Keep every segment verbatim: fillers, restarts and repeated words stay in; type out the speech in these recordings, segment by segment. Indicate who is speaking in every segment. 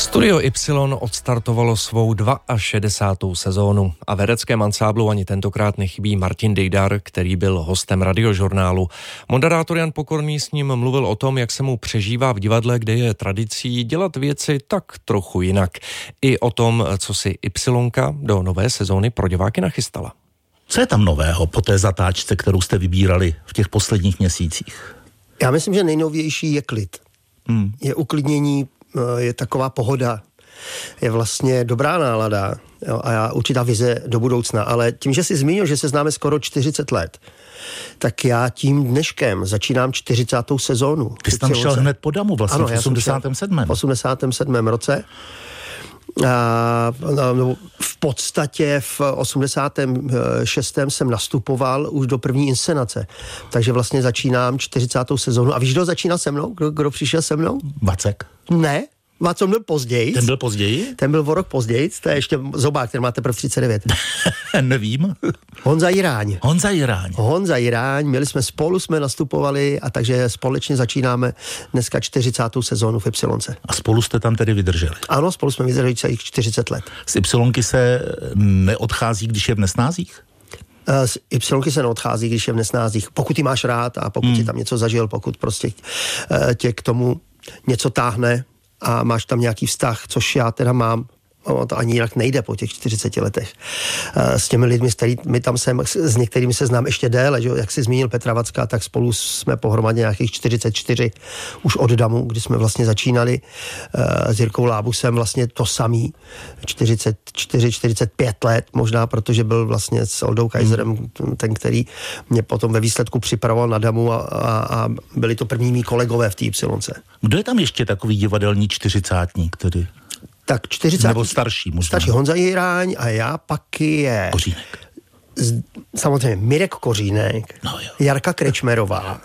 Speaker 1: Studio Y odstartovalo svou šedesátou sezónu a v hereckém ansáblu ani tentokrát nechybí Martin Dejdar, který byl hostem Radiožurnálu. Moderátor Jan Pokorný s ním mluvil o tom, jak se mu přežívá v divadle, kde je tradicí dělat věci tak trochu jinak. I o tom, co si Ypsilonka do nové sezóny pro diváky nachystala.
Speaker 2: Co je tam nového po té zatáčce, kterou jste vybírali v těch posledních měsících?
Speaker 3: Já myslím, že nejnovější je klid. Hmm. Je uklidnění, je taková pohoda, je vlastně dobrá nálada, jo, a já určitá vize do budoucna, ale tím, že jsi zmínil, že se známe skoro čtyřicet let, tak já tím dneškem začínám čtyřicátou sezónu.
Speaker 2: Ty jsi tam šel hned po damu vlastně, ano, v osmdesátém sedmém
Speaker 3: V osmdesátém sedmém roce. A, no, v podstatě v osmdesátém šestém jsem nastupoval už do první inscenace. Takže vlastně začínám čtyřicátou sezónu. A víš, kdo začínal se mnou? Kdo, kdo přišel se mnou?
Speaker 2: Vacek.
Speaker 3: Ne, Vácon byl později.
Speaker 2: Ten byl později?
Speaker 3: Ten byl o rok později, to je ještě Zobák, který má teprve třicet devět.
Speaker 2: Nevím.
Speaker 3: Honza Jiráň.
Speaker 2: Honza Jiráň.
Speaker 3: Honza Jiráň, měli jsme spolu, jsme nastupovali a takže společně začínáme dneska čtyřicátou sezónu v Ypsilonce.
Speaker 2: A spolu jste tam tedy vydrželi?
Speaker 3: Ano, spolu jsme vydrželi celých čtyřicet let.
Speaker 2: Z Ypsilonky se neodchází, když je v nesnázích?
Speaker 3: Z Ypsilonky se neodchází, když je v nesnázích. Pokud ji máš rád a pokud hmm. si tam něco zažil, pokud prostě tě k tomu něco táhne a máš tam nějaký vztah, což já teda mám, no, to ani jinak nejde po těch čtyřiceti letech. S těmi lidmi, s kterými tam jsem, s některými se znám ještě déle, že? Jak jsi zmínil Petra Vacka, tak spolu jsme pohromadě nějakých čtyřicet čtyři už od damu, kdy jsme vlastně začínali s Jirkou Lábusem vlastně to samý, čtyřicet čtyři čtyřicet pět let možná, protože byl vlastně s Oldou Kaiserem ten, který mě potom ve výsledku připravoval na damu a, a, a byli to první mý kolegové v té Ypsilonce.
Speaker 2: Kdo je tam ještě takový divadelní čtyřicátník tedy?
Speaker 3: Tak čtyřicet
Speaker 2: Nebo starší možná.
Speaker 3: Starší Honza Jiráň a já pak je...
Speaker 2: Kořínek.
Speaker 3: Z, samozřejmě Mirek Kořínek,
Speaker 2: no jo.
Speaker 3: Jarka Krečmerová,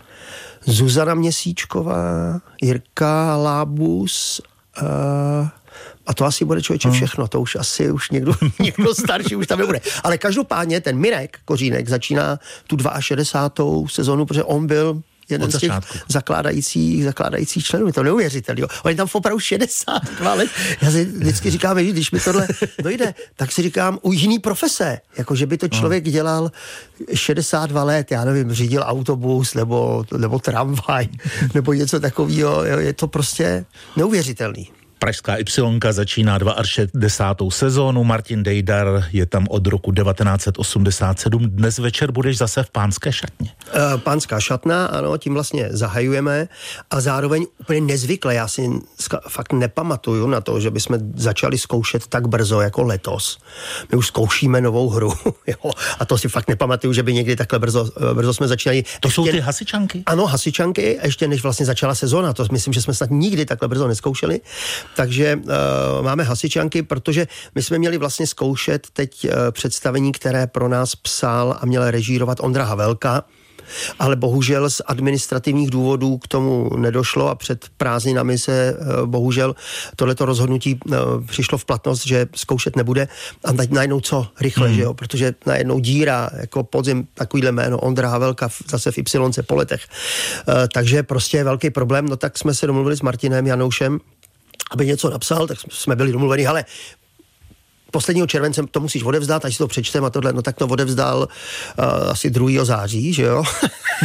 Speaker 3: Zuzana Měsíčková, Jirka Lábus uh, a to asi bude člověče všechno, to už asi už někdo, někdo starší už tam nebude. Ale každopádně ten Mirek Kořínek začíná tu šedesátou sezónu, protože on byl jeden z těch zakládajících, zakládajících členů. Je to neuvěřitelný. On je tam v opravdu šedesát dva let. Já si vždycky říkám, když mi tohle dojde, tak si říkám, u jiný profese. Jako, že by to člověk dělal šedesát dva let, já nevím, řídil autobus nebo, nebo tramvaj, nebo něco takového. Je to prostě neuvěřitelný.
Speaker 2: Pražská Ypsilonka začíná šedesátou druhou sezónu. Martin Dejdar je tam od roku devatenáct set osmdesát sedm. Dnes večer budeš zase v Pánské šatně.
Speaker 3: Uh, Pánská šatna, ano, tím vlastně zahajujeme a zároveň úplně nezvykle. Já si fakt nepamatuju na to, že bychom začali zkoušet tak brzo jako letos. My už zkoušíme novou hru, jo, a to si fakt nepamatuju, že by někdy takhle brzo, brzo jsme začínali.
Speaker 2: To
Speaker 3: ještě,
Speaker 2: jsou ty hasičanky?
Speaker 3: Ano, hasičanky, ještě než vlastně začala sezóna. To myslím, že jsme snad nikdy takhle brzo neskoušeli. Takže uh, máme hasičanky, protože my jsme měli vlastně zkoušet teď uh, představení, které pro nás psal a měl režírovat Ondra Havelka, ale bohužel z administrativních důvodů k tomu nedošlo a před prázdninami se uh, bohužel tohleto rozhodnutí uh, přišlo v platnost, že zkoušet nebude a teď najednou co rychle, hmm. že jo, protože najednou díra, jako podzim, takovýhle jméno Ondra Havelka zase v Ypsilonce po letech. Uh, takže prostě je velký problém, no tak jsme se domluvili s Martinem Janoušem, aby něco napsal, tak jsme byli domluveni, ale posledního července to musíš odevzdat, až si to přečtem a tohle, no tak to odevzdal uh, asi druhého září, že jo?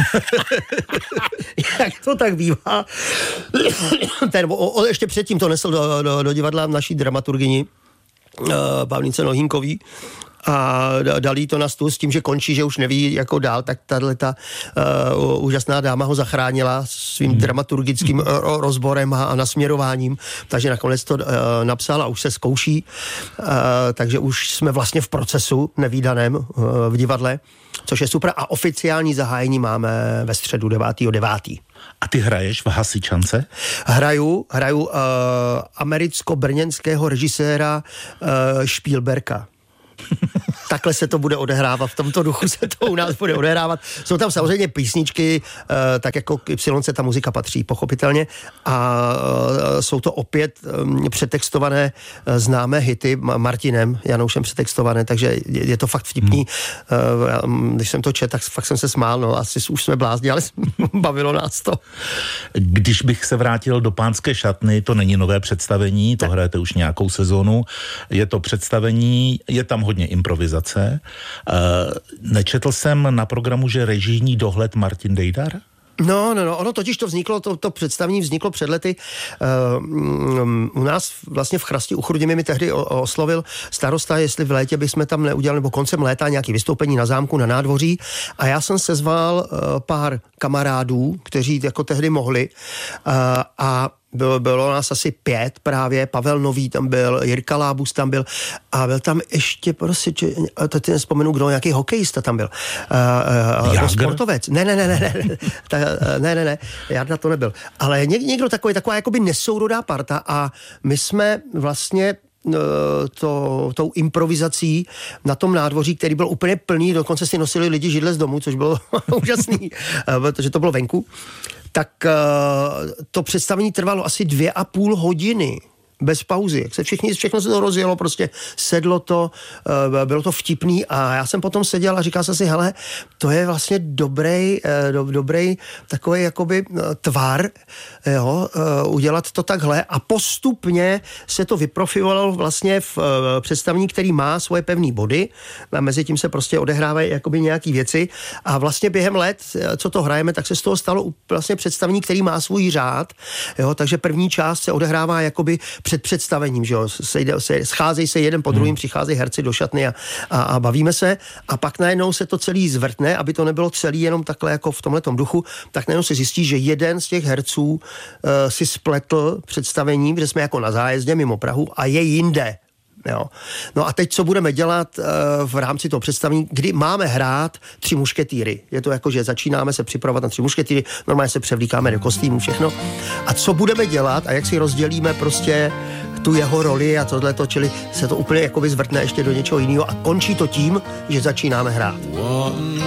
Speaker 3: Jak to tak bývá. Ten, o, o, ještě předtím to nesl do, do, do divadla naší dramaturgyni uh, Pavlínce Nohínkový a dali to na stůl s tím, že končí, že už neví jako dál, tak tato uh, úžasná dáma ho zachránila svým hmm. dramaturgickým uh, rozborem a, a nasměrováním, takže nakonec to uh, napsal a už se zkouší, uh, takže už jsme vlastně v procesu nevídaném uh, v divadle, což je super a oficiální zahájení máme ve středu devátého devátého
Speaker 2: A ty hraješ v hasičance?
Speaker 3: Hraju, hraju uh, americko-brněnského režiséra uh, Spielberga. takhle se to bude odehrávat, v tomto duchu se to u nás bude odehrávat. Jsou tam samozřejmě písničky, tak jako k Y ta muzika patří, pochopitelně, a jsou to opět přetextované známé hity Martinem Janoušem přetextované, takže je to fakt vtipný. Hmm. Když jsem to četl, tak fakt jsem se smál, no asi už jsme blázni, ale bavilo nás to.
Speaker 2: Když bych se vrátil do Pánské šatny, to není nové představení, to hrajete už nějakou sezónu, je to představení, je tam hodně improvizace. Nečetl jsem na programu, že režijní dohled Martin Dejdar?
Speaker 3: No, no, no, ono totiž to vzniklo, to, to představení vzniklo před lety. Uh, um, u nás vlastně v Chrasti u Chrudimi mi tehdy o, oslovil starosta, jestli v létě bychom tam neudělali, nebo koncem léta nějaké vystoupení na zámku, na nádvoří. A já jsem sezval uh, pár kamarádů, kteří jako tehdy mohli. Uh, a Bylo, bylo nás asi pět právě, Pavel Nový tam byl, Jirka Lábus tam byl a byl tam ještě, prostě, teď nespomenu, kdo, nějaký hokejista tam byl. Uh, uh, sportovec. Ne, ne, ne, ne, ne, ta, ne, ne, ne, Jarda to nebyl. Ale něk, někdo takový, taková jakoby nesourodá parta a my jsme vlastně To, tou improvizací na tom nádvoří, který byl úplně plný, dokonce si nosili lidi židle z domu, což bylo úžasný, protože to bylo venku, tak to představení trvalo asi dvě a půl hodiny. Bez pauzy. Jak se všichni, všechno se to rozjelo, prostě sedlo to, bylo to vtipný a já jsem potom seděl a říkal jsem si, hele, to je vlastně dobrý, do, dobrý takový jakoby tvar, jo, udělat to takhle a postupně se to vyprofilovalo vlastně v představení, který má svoje pevné body a mezi tím se prostě odehrávají jakoby nějaký věci a vlastně během let, co to hrajeme, tak se z toho stalo vlastně představení, který má svůj řád, jo, takže první část se odehrává jakoby před představením, že jo, sejde, se, scházejí se jeden po druhým, hmm. přicházejí herci do šatny a, a, a bavíme se a pak najednou se to celý zvrtne, aby to nebylo celý jenom takhle jako v tomhletom duchu, tak najednou se zjistí, že jeden z těch herců uh, si spletl představení, kde jsme jako na zájezdě mimo Prahu a je jinde. Jo. No a teď, co budeme dělat uh, v rámci toho představení, kdy máme hrát Tři mušketýry. Je to jako, že začínáme se připravovat na Tři mušketýry, normálně se převlíkáme do kostýmů, všechno. A co budeme dělat a jak si rozdělíme prostě tu jeho roli a tohleto, čili se to úplně jakoby zvrtne ještě do něčeho jiného a končí to tím, že začínáme hrát.